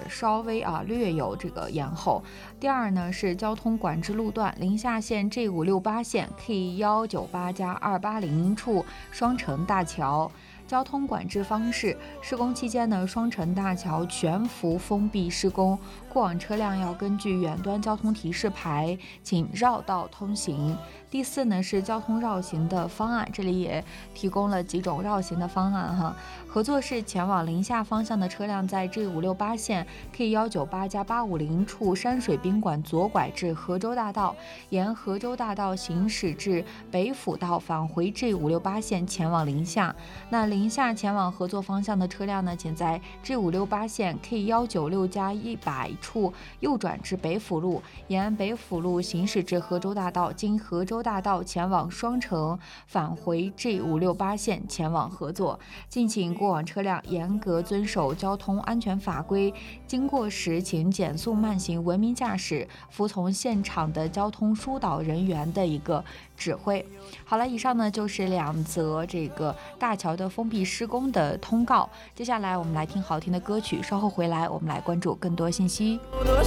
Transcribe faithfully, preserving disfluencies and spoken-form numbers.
稍微啊略有这个延后。第二呢是交通管制路段，临夏线 G 五六八线 K 一九八加二八零处双城大桥。交通管制方式，施工期间呢，双城大桥全幅封闭施工，过往车辆要根据远端交通提示牌，请绕道通行。第四呢是交通绕行的方案，这里也提供了几种绕行的方案哈。合作是前往临夏方向的车辆在 G 五六八线 K 一九八加八五零处山水宾馆左拐至河州大道，沿河州大道行驶至北辅道返回 G 五六八线前往临夏。那临夏前往合作方向的车辆呢，请在 G 五六八线 K 一九六加一百处右转至北辅路，沿北辅路行驶至河州大道，经河州大道前往双城，返回 G 五六八线前往合作。敬请过往车辆严格遵守交通安全法规，经过时请减速慢行，文明驾驶，服从现场的交通疏导人员的一个指挥。好了，以上呢就是两则这个大桥的封闭施工的通告。接下来我们来听好听的歌曲，稍后回来我们来关注更多信息。多